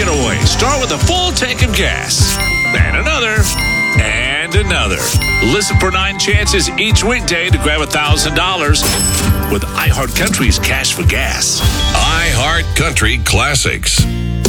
getaway. Start with a full tank of gas. And another. And another. Listen for 9 chances each weekday to grab $1,000 with iHeartCountry's Cash for Gas. iHeartCountry Classics.